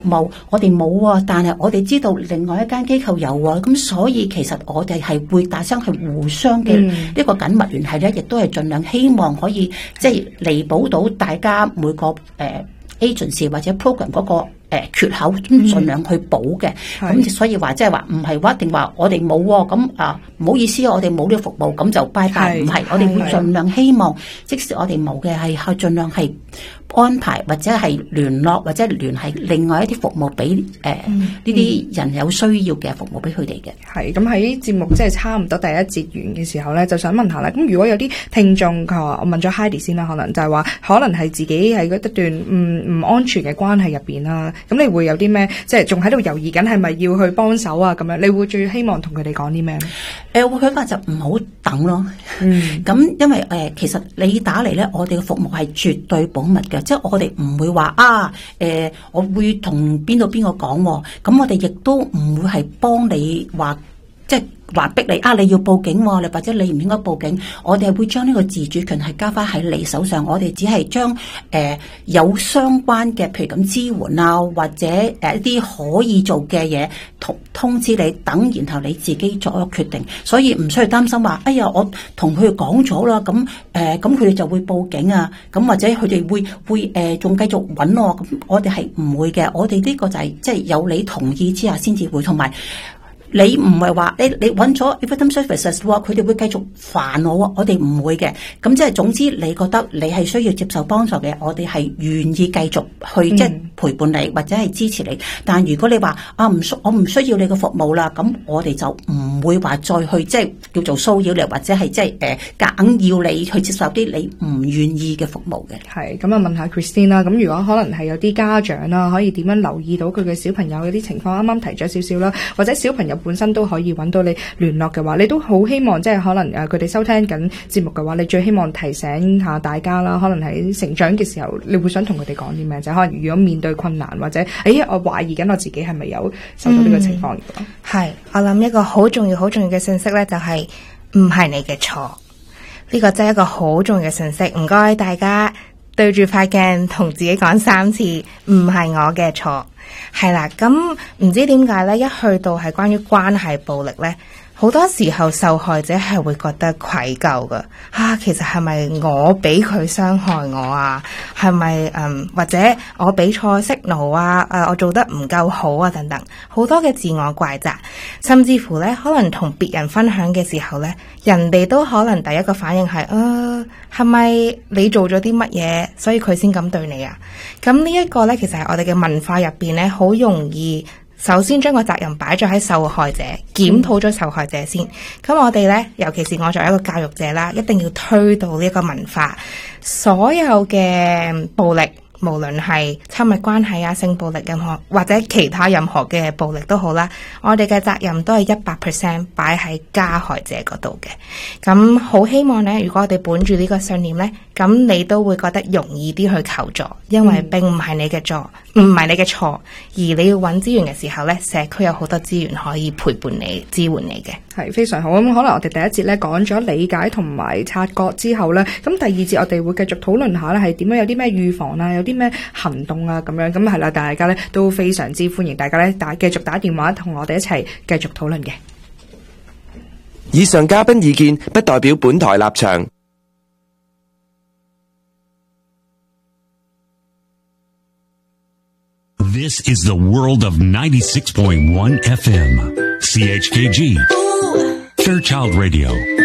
務我哋冇喎，但係我哋知道另外一間機構有喎，咁所以其實我哋係會大家係互相嘅呢個緊密聯繫咧，亦都係盡量希望可以即係彌補到大家每個agency 或者 program 嗰個缺口，盡量去補嘅。咁所以話即係話唔係話一定話我哋冇喎，咁唔好意思，我哋冇呢個服務，咁就拜拜。唔係，我哋會盡量希望，即使我哋冇嘅係去盡量係安排或者係聯絡或者聯繫另外一啲服務俾呢啲人有需要嘅服務俾佢哋嘅。 係咁喺節目即係差唔多第一節完嘅時候咧，就想問下啦。咁如果有啲聽眾佢話，我問咗 Heidi 先啦，可能就係話可能係自己喺一段唔安全嘅關係入邊啦。咁你會有啲咩即係仲喺度猶豫緊係咪要去幫手啊？咁樣你會最希望同佢哋講啲咩咧？ 我覺得就唔好等咯。咁因為其實你打嚟咧，我哋嘅服務係絕對保密嘅。即係我哋唔會話我會同邊個講，咁我哋亦都唔會係幫你話，即係話逼你你要報警，你或者你唔應該報警。我哋係會將呢個自主權係交翻喺你手上，我哋只係將有相關嘅，譬如咁支援啊，或者一啲可以做嘅嘢通知你，等然後你自己作一個決定。所以唔需要擔心話，哎呀，我同佢哋講咗啦，咁佢哋就會報警啊，咁或者佢哋會仲繼續揾我，咁我哋係唔會嘅。我哋呢個就係即係有你同意之下先至會，同埋你唔係話你揾咗 Victim Services 喎，佢哋會繼續煩我哋唔會嘅。咁即係總之，你覺得你係需要接受幫助嘅，我哋係願意繼續去即係陪伴你或者係支持你。但如果你話我唔需要你嘅服務啦，咁我哋就唔會話再去即係叫做騷擾你，或者係即係夾硬要你去接受啲你唔願意嘅服務嘅。 係咁啊，問下 Christine 啦。咁如果可能係有啲家長啦，可以點樣留意到佢嘅小朋友有啲情況？啱啱提咗少少啦，或者小朋友本身都可以揾到你聯絡嘅話，你都好希望即係可能佢哋收聽緊節目嘅話，你最希望提醒下大家啦。可能喺成長嘅時候，你會想同佢哋講啲咩？就可能如果面對困難或者我懷疑緊我自己係咪有受到呢個情況？ 係，我諗一個好重要嘅信息咧，就係唔係你嘅錯。呢個真係一個好重要嘅信息。唔該大家對住塊鏡同自己講3次，唔係我嘅錯。係啦，咁唔知點解咧，一去到係關於關係暴力咧，好多時候受害者係會覺得愧疚噶。其實係咪我俾佢傷害我啊？係咪或者我俾錯signal啊？我做得唔夠好啊？等等，好多嘅自我怪責，甚至乎咧，可能同別人分享嘅時候咧，人哋都可能第一個反應係係咪你做咗啲乜嘢，所以佢先咁對你啊？咁呢一個咧，其實係我哋嘅文化入邊咧，好容易首先將個責任擺咗喺受害者，檢討咗受害者先。咁我哋咧，尤其是我作為一個教育者啦，一定要推到呢個文化，所有嘅暴力，無論係親密關係啊、性暴力任何或者其他任何嘅暴力都好啦，我哋嘅責任都係100%擺喺加害者嗰度嘅。咁好希望呢，如果我哋本住呢個信念呢，咁你都會覺得容易啲去求助，因為並唔係你嘅錯，而你要揾資源嘅時候呢，社區有好多資源可以陪伴你、支援你嘅。 係非常好。咁可能我哋第一節呢講咗理解同埋察覺之後呢，咁第二節我哋會繼續討論下呢係點樣有啲咩預防啊，有啲咩行動啊咁樣。咁係啦，大家呢都非常之歡迎大家呢繼續打電話同我哋一齊繼續討論嘅。 以上嘉賓意見不代表本台立場。 This is the world of 96.1 FM. CHKG. Fairchild Radio.